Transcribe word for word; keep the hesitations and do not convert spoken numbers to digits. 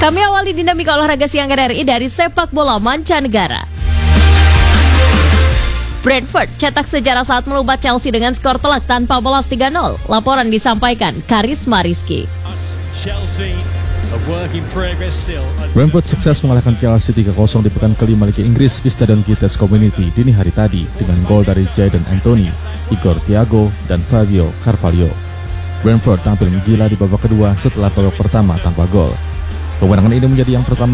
Kami awali dinamika olahraga siang R I dari sepak bola mancanegara. Brentford cetak sejarah saat melubat Chelsea dengan skor telak tanpa balas tiga nol. Laporan disampaikan Karisma Rizky. Brentford sukses mengalahkan Chelsea tiga kosong di pekan kelima Liga Inggris di Stadion Vites Community dini hari tadi dengan gol dari Jadon Anthony, Igor Thiago, dan Fabio Carvalho. Brentford tampil gila di babak kedua setelah babak pertama tanpa gol. Kemenangan ini menjadi yang pertama